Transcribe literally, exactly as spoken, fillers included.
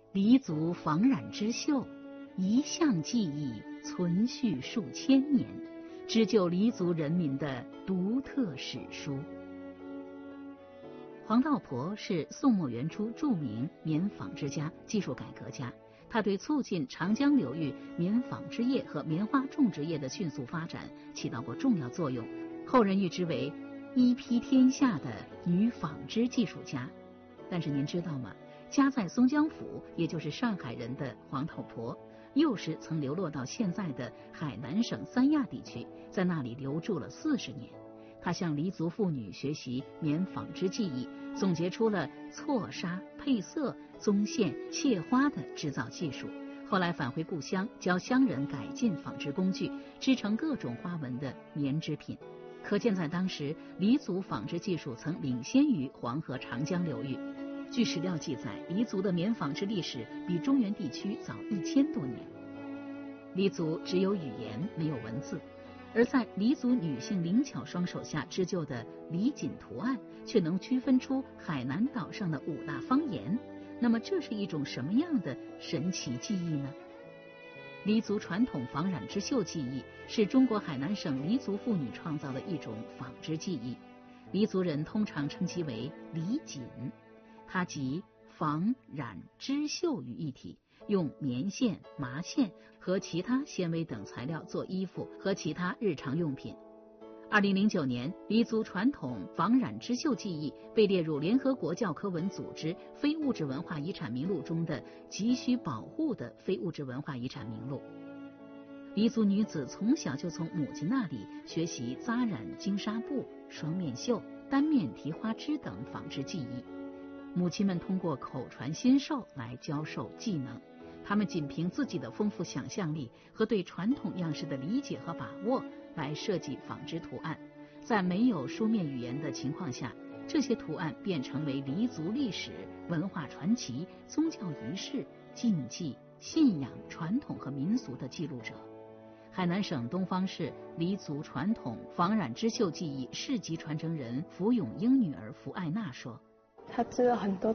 黎族纺染织绣，一项技艺存续数千年，织就黎族人民的独特史书。黄道婆是宋末元初著名棉纺织家、技术改革家，他对促进长江流域棉纺织业和棉花种植业的迅速发展起到过重要作用，后人誉之为一披天下的女纺织技术家。但是您知道吗？家在松江府，也就是上海人的黄道婆，幼时曾流落到现在的海南省三亚地区，在那里留住了四十年。他向黎族妇女学习棉纺织技艺，总结出了错纱、配色、宗线、切花的制造技术。后来返回故乡，教乡人改进纺织工具，织成各种花纹的棉织品。可见在当时，黎族纺织技术曾领先于黄河、长江流域。据史料记载，黎族的棉纺织历史比中原地区早一千多年。黎族只有语言，没有文字。而在黎族女性灵巧双手下织就的黎锦图案，却能区分出海南岛上的五大方言。那么这是一种什么样的神奇技艺呢？黎族传统纺染织绣技艺是中国海南省黎族妇女创造的一种纺织技艺，黎族人通常称其为黎锦，它集纺染织绣于一体，用棉线、麻线和其他纤维等材料做衣服和其他日常用品。二零零九年，黎族传统纺染织绣技艺被列入联合国教科文组织非物质文化遗产名录中的急需保护的非物质文化遗产名录。黎族女子从小就从母亲那里学习扎染金纱布、双面绣、单面提花织等纺织技艺。母亲们通过口传心授来教授技能，他们仅凭自己的丰富想象力和对传统样式的理解和把握来设计纺织图案，在没有书面语言的情况下，这些图案便成为黎族历史、文化传奇、宗教仪式、禁忌、信仰、传统和民俗的记录者。海南省东方市黎族传统纺染织绣技艺市级传承人福永英女儿福艾娜说， 她织了很多